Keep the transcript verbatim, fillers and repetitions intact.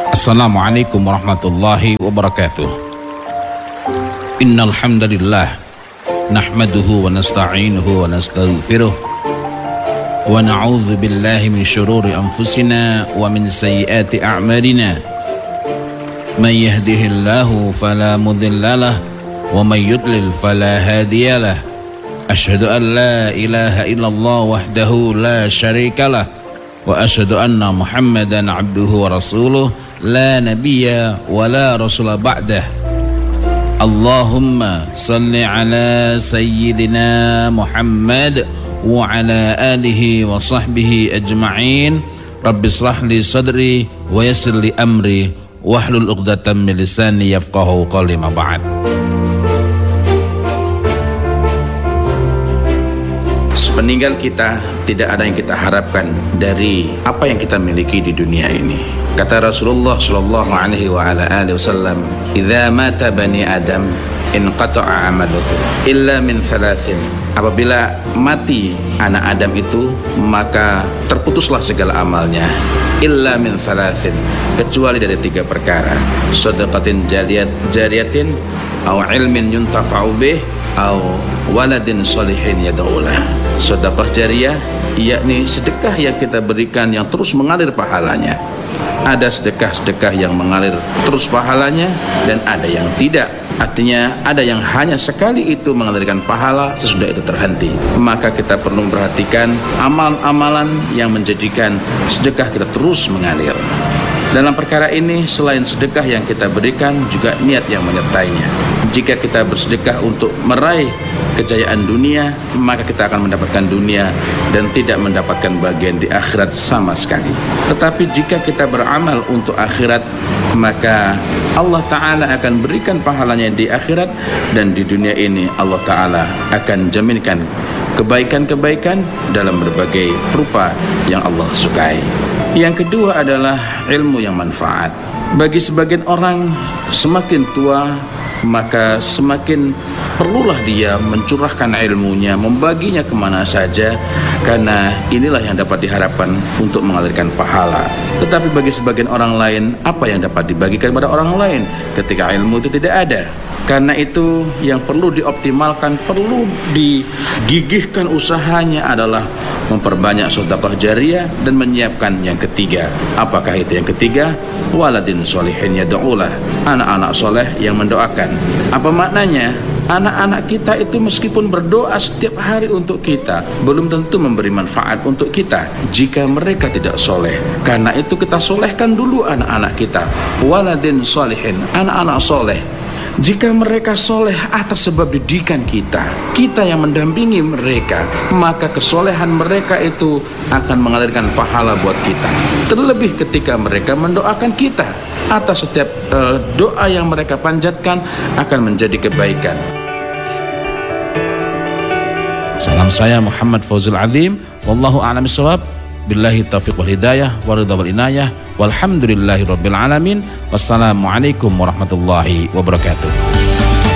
Assalamualaikum warahmatullahi wabarakatuh. Innal hamdalillah nahmaduhu wa nasta'inuhu wa nastaghfiruh wa na'udzu billahi min syururi anfusina wa min sayyiati a'malina. May yahdihillahu fala mudhillalah wa may yudlil fala hadiyalah. Asyhadu an la ilaha illallah wahdahu la syarikalah wa asyhadu anna Muhammadan abduhu wa rasuluh la nabiyya wa la rasula ba'dah. Allahumma salli ala sayyidina Muhammad wa ala alihi wa sahbihi ajma'in. Rabbi shrah li sadri wa yassir li amri wahlul 'uqdatam min lisani yafqahu qawli. Ma ba'd. Sepeninggal kita, tidak ada yang kita harapkan dari apa yang kita miliki di dunia ini. Kata Rasulullah sallallahu alaihi wa ala alihi wasallam, "Idza mata bani Adam inqata'a 'amaluhu illa min thalathin." Apabila mati anak Adam itu, maka terputuslah segala amalnya. Illa min thalathin, kecuali dari tiga perkara. Shadaqatin jariyat jariyatin aw ilmin yuntafa'u bih aw waladin sholihin yad'ulah. Sedekah jariyah, yakni sedekah yang kita berikan yang terus mengalir pahalanya. Ada sedekah-sedekah yang mengalir terus pahalanya dan ada yang tidak. Artinya ada yang hanya sekali itu mengalirkan pahala, sesudah itu terhenti. Maka kita perlu memperhatikan amalan-amalan yang menjadikan sedekah kita terus mengalir. Dalam perkara ini, selain sedekah yang kita berikan, juga niat yang menyertainya. Jika kita bersedekah untuk meraih kejayaan dunia, maka kita akan mendapatkan dunia dan tidak mendapatkan bagian di akhirat sama sekali. Tetapi jika kita beramal untuk akhirat, maka Allah Ta'ala akan berikan pahalanya di akhirat, dan di dunia ini Allah Ta'ala akan jaminkan kebaikan-kebaikan dalam berbagai rupa yang Allah sukai. Yang kedua adalah ilmu yang manfaat. Bagi sebagian orang, semakin tua maka semakin perlulah dia mencurahkan ilmunya, membaginya kemana saja, karena inilah yang dapat diharapkan untuk mengalirkan pahala. Tetapi bagi sebagian orang lain, apa yang dapat dibagikan kepada orang lain ketika ilmu itu tidak ada? Karena itu yang perlu dioptimalkan, perlu digigihkan usahanya adalah memperbanyak sedekah jariyah dan menyiapkan yang ketiga. Apakah itu yang ketiga? Waladin sholihin yad'ulah, anak-anak soleh yang mendoakan. Apa maknanya? Anak-anak kita itu meskipun berdoa setiap hari untuk kita, belum tentu memberi manfaat untuk kita jika mereka tidak soleh. Karena itu kita solehkan dulu anak-anak kita. Waladin sholihin, anak-anak soleh. Jika mereka soleh atas sebab didikan kita, kita yang mendampingi mereka, maka kesolehan mereka itu akan mengalirkan pahala buat kita. Terlebih ketika mereka mendoakan kita, atas setiap uh, doa yang mereka panjatkan akan menjadi kebaikan. Salam saya Muhammad Fauzul Adzim, wallahu a'lam bishawab. Billahi taufiq wal hidayah wa ridha wal inayah walhamdulillahi rabbil alamin. Wassalamualaikum warahmatullahi wabarakatuh.